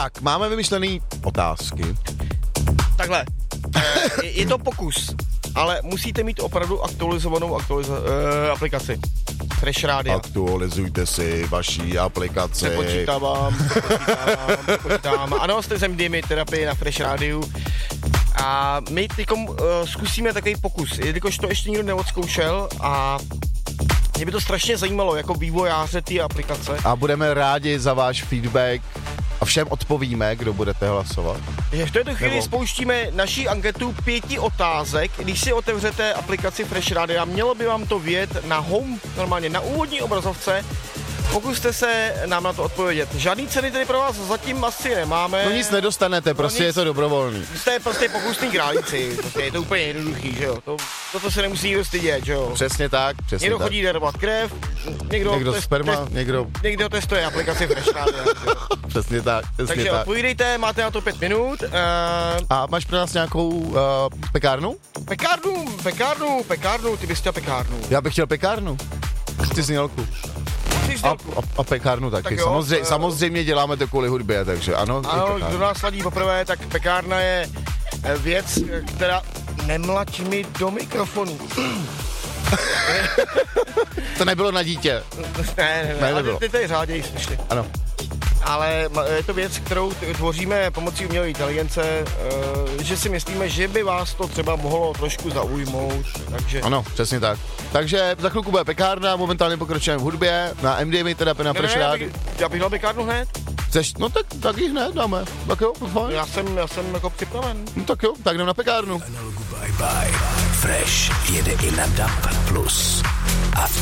Tak, máme vymyšlený otázky. Takhle, je to pokus, ale musíte mít opravdu aktualizovanou aplikaci. Fresh Radio. Aktualizujte si vaší aplikaci. Přepočítávám. Ano, jste ze MDMA terapie na Fresh Radio. A my teďkom zkusíme takový pokus, jelikož to ještě nikdo neodzkoušel a mě by to strašně zajímalo jako vývojáře té aplikace. A budeme rádi za váš feedback a všem odpovíme, kdo budete hlasovat. V této chvíli spouštíme naší anketu 5 otázek. Když si otevřete aplikaci Fresh Radio, mělo by vám to vyjet na home, normálně na úvodní obrazovce. Pokuste se nám na to odpovědět. Žádný ceny tady pro vás zatím asi nemáme. No nic nedostanete, prostě je to dobrovolný. Jste prostě pokusný králíci, je to úplně jednoduchý, že jo. Toto se nemusí nikdo stydět, že jo. Přesně tak, přesně někdo tak. chodí darovat krev, někdo sperma, někdo testuje aplikaci Fresh Radio. Přesně tak, přesně takže tak. odpovídejte, máte na to 5 minut. A máš pro nás nějakou pekárnu? Pekárnu, ty bys chtěl pekárnu. Já bych chtěl pekárnu. Ty znělku. A pekárnu taky. Tak jo, samozřejmě děláme to kvůli hudbě, takže ano. Ano, kdo nás sladí poprvé, tak pekárna je věc, která nemlač mi do mikrofonu. To nebylo na dítě. Ne, ale ty tady řáději slyšeli. Ano. Ale je to věc, kterou tvoříme pomocí umělé inteligence, že si myslíme, že by vás to třeba mohlo trošku zaujmout, takže... Ano, přesně tak. Takže za chvilku bude pekárna, momentálně pokračujeme v hudbě, na MDMA teda na Fresh Radio. Já bych dal pekárnu hned. Chceš? No tak ji hned dáme. Tak jo, fajn. Já jsem jako připraven. No tak jo, tak jdem na pekárnu. Fresh jede i na DAB+. A